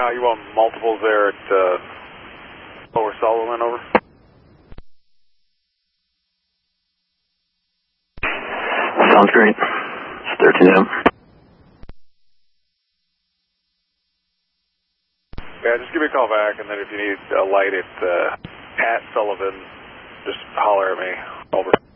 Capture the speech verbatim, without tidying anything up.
Uh, you want multiples there at uh, Lower Sullivan, over? Sounds great. It's thirteen A M. Yeah, just give me a call back, and then if you need a light at, uh, at Sullivan, just holler at me. Over.